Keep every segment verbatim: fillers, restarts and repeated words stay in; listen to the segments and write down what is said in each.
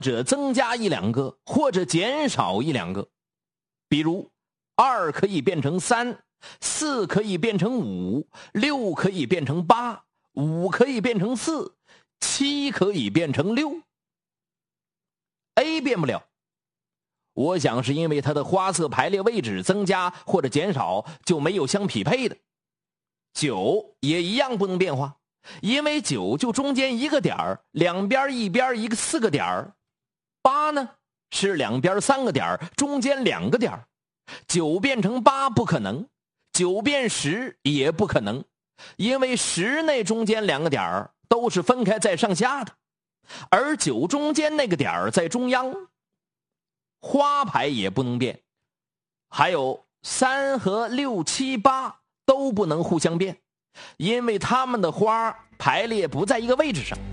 者增加一两个，或者减少一两个。比如二可以变成三，四可以变成五，六可以变成八，五可以变成四，七可以变成六。A 变不了，我想是因为它的花色排列位置增加或者减少就没有相匹配的。九也一样不能变化，因为九就中间一个点儿，两边一边一个四个点儿。八呢是两边三个点儿，中间两个点儿。九变成八不可能，九变十也不可能，因为十那中间两个点儿都是分开在上下的，而九中间那个点儿在中央。花牌也不能变，还有三和六七八都不能互相变，因为它们的花排列不在一个位置上。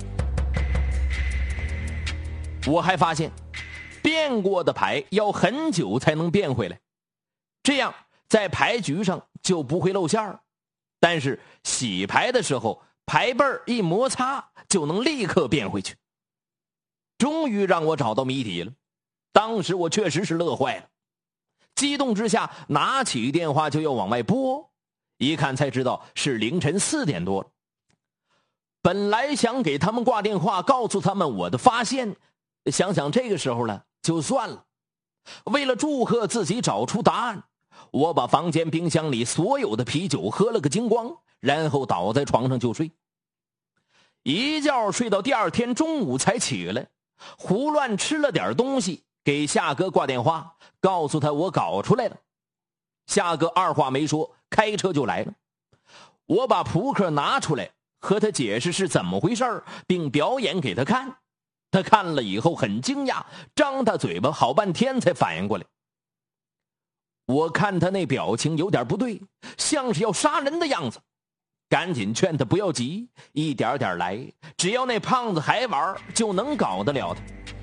我还发现变过的牌要很久才能变回来，这样在牌局上就不会露馅儿，但是洗牌的时候牌背儿一摩擦就能立刻变回去。终于让我找到谜底了，当时我确实是乐坏了，激动之下拿起电话就要往外拨，一看才知道是凌晨四点多了。本来想给他们挂电话告诉他们我的发现，想想这个时候了就算了。为了祝贺自己找出答案，我把房间冰箱里所有的啤酒喝了个精光，然后倒在床上就睡。一觉睡到第二天中午才起来，胡乱吃了点东西，给夏哥挂电话，告诉他我搞出来了。夏哥二话没说，开车就来了。我把扑克拿出来，和他解释是怎么回事，并表演给他看。他看了以后很惊讶，张大嘴巴好半天才反应过来。我看他那表情有点不对，像是要杀人的样子，赶紧劝他不要急，一点点来，只要那胖子还玩，就能搞得了他。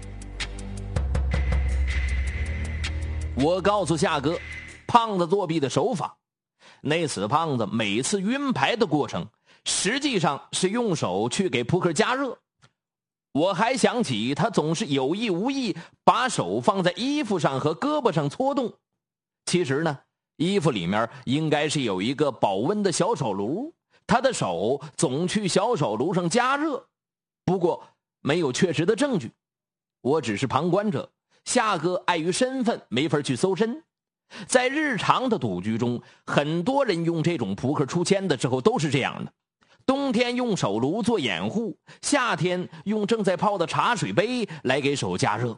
我告诉夏哥胖子作弊的手法，那死胖子每次晕牌的过程实际上是用手去给扑克加热。我还想起他总是有意无意把手放在衣服上和胳膊上搓动，其实呢，衣服里面应该是有一个保温的小手炉，他的手总去小手炉上加热，不过没有确实的证据。我只是旁观者，夏哥碍于身份没法去搜身。在日常的赌局中，很多人用这种扑克出签的时候都是这样的，冬天用手炉做掩护，夏天用正在泡的茶水杯来给手加热。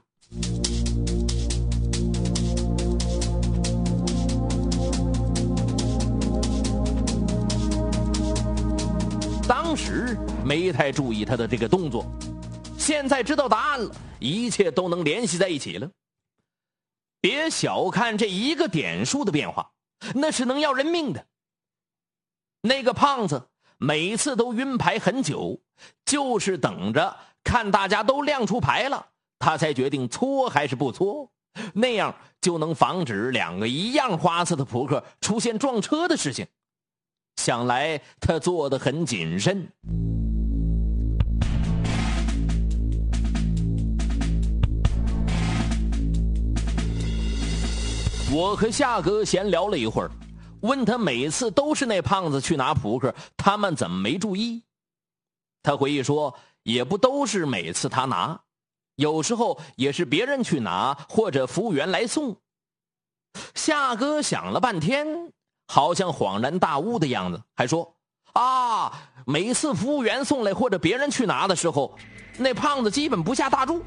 当时没太注意他的这个动作，现在知道答案了，一切都能联系在一起了。别小看这一个点数的变化，那是能要人命的。那个胖子每次都晕牌很久，就是等着看大家都亮出牌了，他才决定搓还是不搓，那样就能防止两个一样花色的扑克出现撞车的事情。想来他做得很谨慎。我和夏哥闲聊了一会儿，问他每次都是那胖子去拿扑克，他们怎么没注意？他回忆说，也不都是每次他拿，有时候也是别人去拿，或者服务员来送。夏哥想了半天，好像恍然大悟的样子，还说啊，每次服务员送来或者别人去拿的时候，那胖子基本不下大注。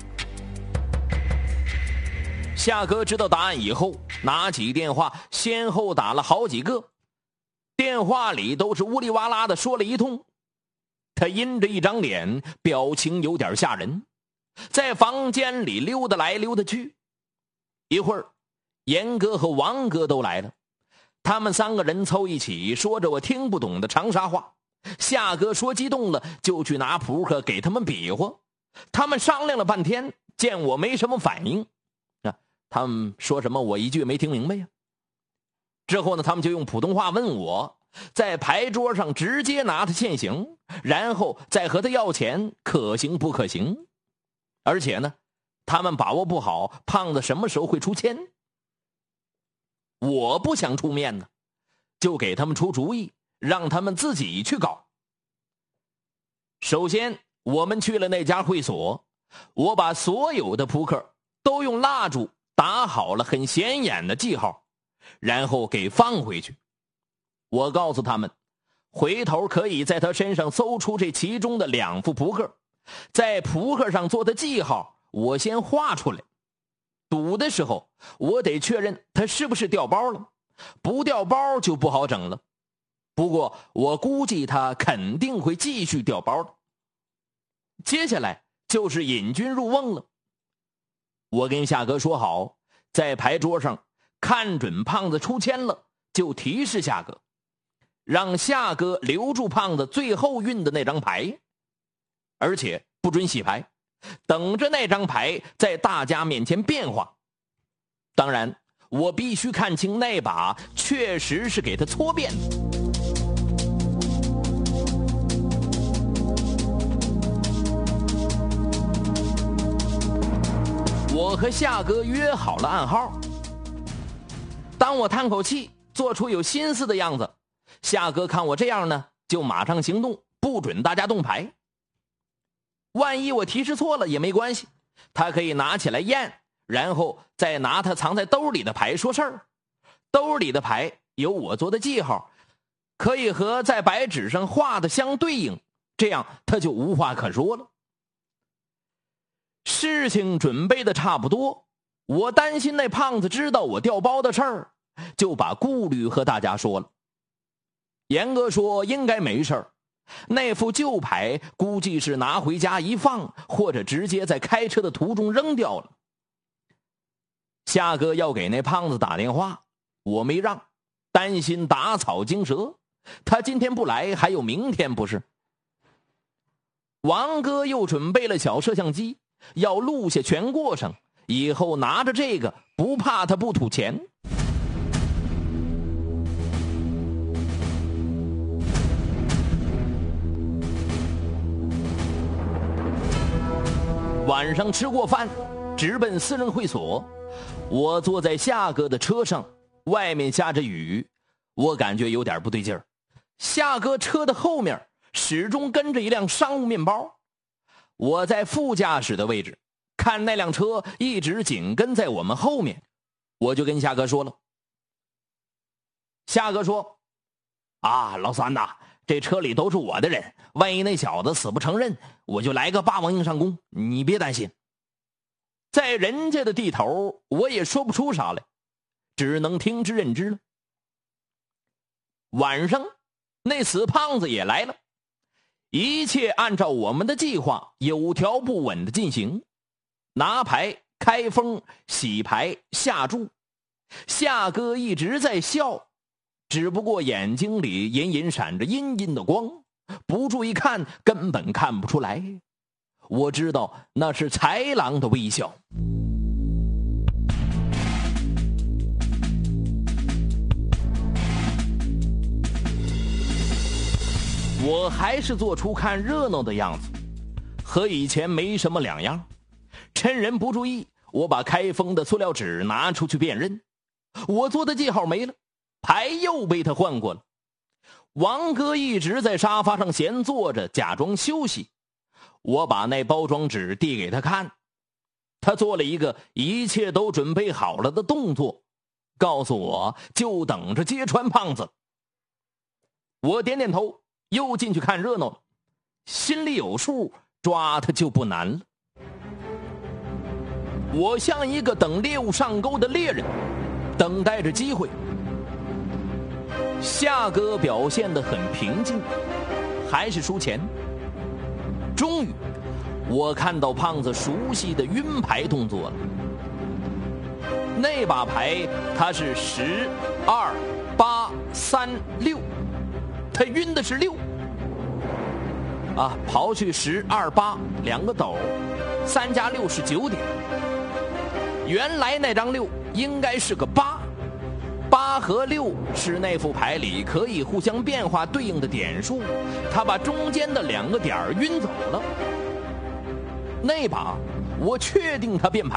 夏哥知道答案以后，拿起电话先后打了好几个，电话里都是呜里哇啦的说了一通。他阴着一张脸，表情有点吓人，在房间里溜达来溜达去。一会儿严哥和王哥都来了，他们三个人凑一起说着我听不懂的长沙话。夏哥说激动了，就去拿扑克给他们比划。他们商量了半天，见我没什么反应，他们说什么我一句没听明白呀。之后呢，他们就用普通话问我，在牌桌上直接拿他现行，然后再和他要钱，可行不可行。而且呢， 他们把握不好胖子什么时候会出千。我不想出面呢，就给他们出主意，让他们自己去搞。首先我们去了那家会所，我把所有的扑克都用蜡烛打好了很显眼的记号，然后给放回去。我告诉他们，回头可以在他身上搜出这其中的两副扑克，在扑克上做的记号我先画出来。赌的时候我得确认他是不是掉包了，不掉包就不好整了。不过我估计他肯定会继续掉包的。接下来就是引君入瓮了。我跟夏哥说好，在牌桌上看准胖子出千了，就提示夏哥，让夏哥留住胖子最后运的那张牌，而且不准洗牌，等着那张牌在大家面前变化。当然我必须看清那把确实是给他搓变的。我和夏哥约好了暗号，当我叹口气做出有心思的样子，夏哥看我这样呢，就马上行动，不准大家动牌。万一我提示错了也没关系，他可以拿起来验，然后再拿他藏在兜里的牌说事儿。兜里的牌有我做的记号，可以和在白纸上画的相对应，这样他就无话可说了。事情准备的差不多，我担心那胖子知道我调包的事儿，就把顾虑和大家说了。严格说应该没事儿，那副旧牌估计是拿回家一放，或者直接在开车的途中扔掉了。夏哥要给那胖子打电话，我没让，担心打草惊蛇，他今天不来还有明天不是。王哥又准备了小摄像机，要录下全过程，以后拿着这个不怕他不吐钱。晚上吃过饭，直奔私人会所。我坐在夏哥的车上，外面下着雨，我感觉有点不对劲儿。夏哥车的后面始终跟着一辆商务面包，我在副驾驶的位置，看那辆车一直紧跟在我们后面，我就跟夏哥说了。夏哥说：啊，老三呐，这车里都是我的人，万一那小子死不承认，我就来个霸王硬上弓，你别担心。在人家的地头我也说不出啥来，只能听之任之了。晚上那死胖子也来了，一切按照我们的计划有条不紊的进行，拿牌、开封、洗牌、下注。夏哥一直在笑，只不过眼睛里隐隐闪着阴阴的光，不注意看根本看不出来。我知道那是豺狼的微笑。我还是做出看热闹的样子，和以前没什么两样。趁人不注意，我把开封的塑料纸拿出去辨认，我做的记号没了，牌又被他换过了。王哥一直在沙发上闲坐着，假装休息。我把那包装纸递给他看，他做了一个一切都准备好了的动作，告诉我就等着揭穿胖子。我点点头，又进去看热闹了，心里有数，抓他就不难了。我像一个等猎物上钩的猎人，等待着机会。夏哥表现得很平静，还是输钱。终于我看到胖子熟悉的晕牌动作了。那把牌他是十二八三六，他晕的是六啊，刨去十二八两个斗，三加六是九点。原来那张六应该是个八，八和六是那副牌里可以互相变化对应的点数，他把中间的两个点晕走了。那把我确定他变牌。